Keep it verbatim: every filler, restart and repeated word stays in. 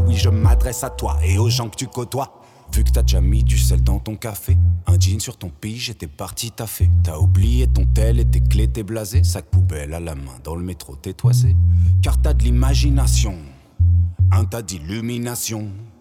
oui, je m'adresse à toi et aux gens que tu côtoies. Vu que t'as déjà mis du sel dans ton café, un jean sur ton pige et t'es parti taffer. T'as oublié ton tel et tes clés, t'es blasé. Sac poubelle à la main, dans le métro t'es toisé. Car t'as de l'imagination, un tas d'illumination.